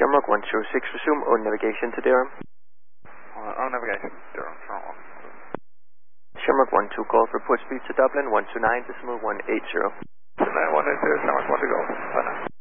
Shamrock 126, resume on navigation to Durham. On navigation, Durham, Shamrock 1. Shamrock 12 Golf, report speed to Dublin 129.180. 180, Shamrock 1 to go. Bye now.